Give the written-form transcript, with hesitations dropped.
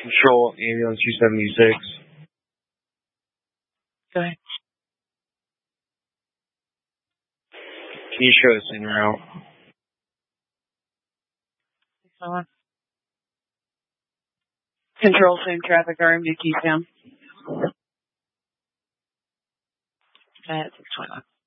Control ambulance 276. Go ahead. Can you show us in route? Control, same traffic, RMD Keystone. That's 621.